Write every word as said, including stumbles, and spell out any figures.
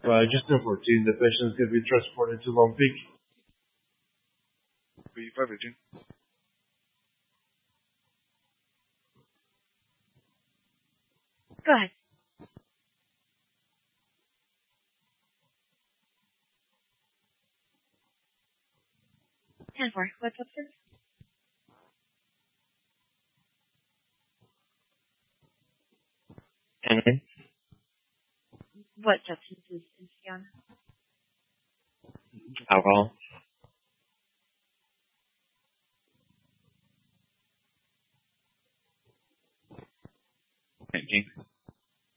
Uh, just ten fourteen, the patient is going to be transported to Long Peak. B five eighteen. Go ahead. ten four. What's up, sir? Henry? What substances is he on? Alcohol? nineteen.